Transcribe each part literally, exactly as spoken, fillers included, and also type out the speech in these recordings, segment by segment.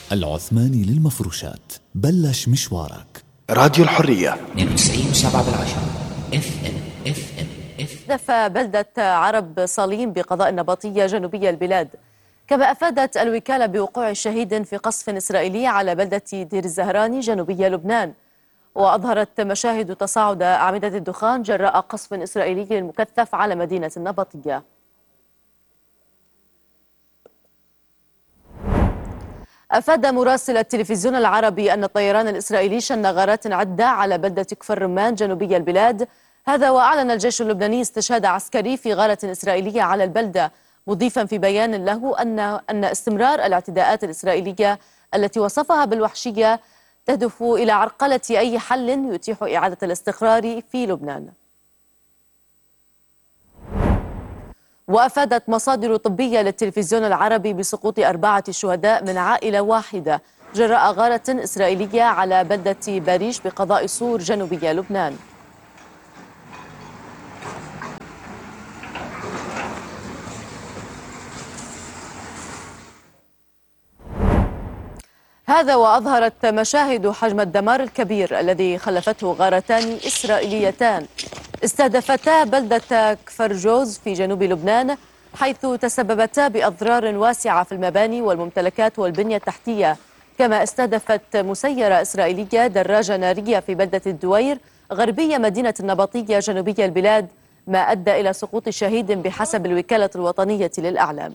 العثماني للمفروشات، بلش مشوارك. راديو الحرية اثنين وتسعين فاصلة سبعة بالعشرة اف ام اف ام اف هدف بلدة عرب صليم بقضاء النبطية جنوبي البلاد، كما أفادت الوكالة بوقوع شهيد في قصف إسرائيلي على بلدة دير الزهراني جنوبي لبنان. وأظهرت مشاهد تصاعد أعمدة الدخان جراء قصف إسرائيلي مكثف على مدينة النبطية. أفاد مراسل التلفزيون العربي أن الطيران الإسرائيلي شن غارات عدة على بلدة كفر رمان جنوبي البلاد. هذا وأعلن الجيش اللبناني استشهاد عسكري في غارة إسرائيلية على البلدة، مضيفا في بيان له أن أن استمرار الاعتداءات الإسرائيلية التي وصفها بالوحشية تهدف إلى عرقلة أي حل يتيح إعادة الاستقرار في لبنان. وأفادت مصادر طبية للتلفزيون العربي بسقوط أربعة شهداء من عائلة واحدة جراء غارة إسرائيلية على بلدة باريش بقضاء صور جنوبي لبنان. هذا وأظهرت مشاهد حجم الدمار الكبير الذي خلفته غارتان إسرائيليتان استهدفتا بلدة كفر جوز في جنوب لبنان، حيث تسببتا بأضرار واسعة في المباني والممتلكات والبنية التحتية. كما استهدفت مسيرة إسرائيلية دراجة نارية في بلدة الدوير غربية مدينة النبطية جنوبي البلاد، ما أدى إلى سقوط شهيد بحسب الوكالة الوطنية للأعلام.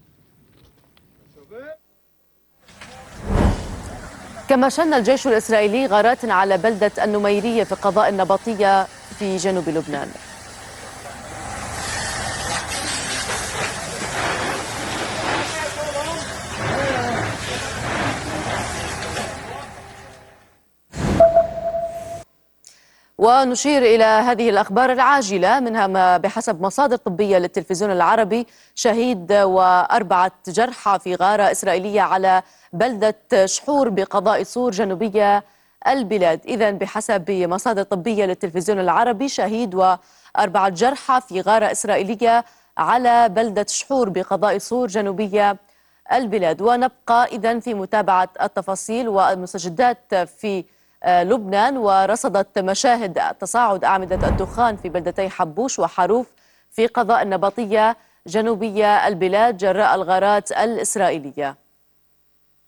كما شن الجيش الإسرائيلي غارات على بلدة النميرية في قضاء النبطية في جنوب لبنان. ونشير إلى هذه الأخبار العاجلة، منها ما بحسب مصادر طبية للتلفزيون العربي شهيد وأربعة جرحى في غارة إسرائيلية على بلدة شحور بقضاء صور جنوبية البلاد. إذن بحسب مصادر طبية للتلفزيون العربي شهيد وأربعة جرحى في غارة إسرائيلية على بلدة شحور بقضاء صور جنوبية البلاد. ونبقى إذن في متابعة التفاصيل والمستجدات في لبنان. ورصدت مشاهد تصاعد أعمدة الدخان في بلدتي حبوش وحروف في قضاء النبطية جنوبية البلاد جراء الغارات الإسرائيلية.